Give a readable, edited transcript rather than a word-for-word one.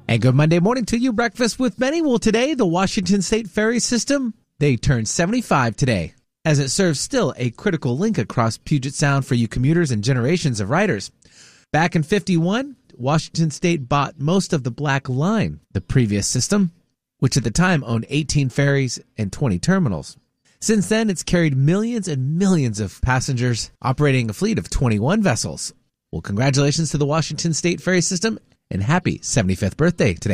And good Monday morning to you. Breakfast with Benny. Well, today, the Washington State Ferry System, they turned 75 today, as it serves still a critical link across Puget Sound for you commuters and generations of riders. Back in 51, Washington State bought most of the Black Line, the previous system, which at the time owned 18 ferries and 20 terminals. Since then, it's carried millions and millions of passengers, operating a fleet of 21 vessels. Well, congratulations to the Washington State Ferry System, and happy 75th birthday today.